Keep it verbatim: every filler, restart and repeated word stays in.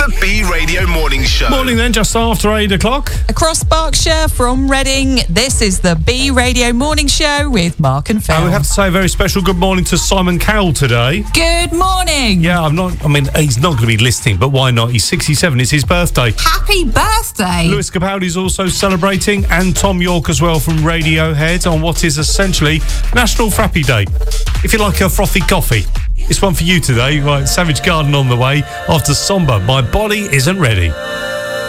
The B Radio Morning Show. Morning then, just after eight o'clock. Across Berkshire from Reading, this is the B Radio Morning Show with Mark and Phil. And we have to say a very special good morning to Simon Cowell today. Good morning. Yeah, I'm not, I mean, he's not going to be listening, but why not? He's sixty-seven, it's his birthday. Happy birthday. Lewis Capaldi's also celebrating, and Tom York as well from Radiohead on what is essentially National Frappy Day. If you like a frothy coffee, it's one for you today. Right, Savage Garden on the way after Somber. My body isn't ready.